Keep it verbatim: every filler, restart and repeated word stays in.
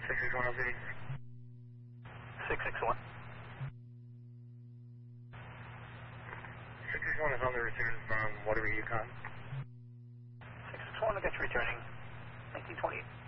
six six one on city. six six one. six six one is on the return from Waterbury, Yukon. six six one, I got you returning. nineteen twenty-eight.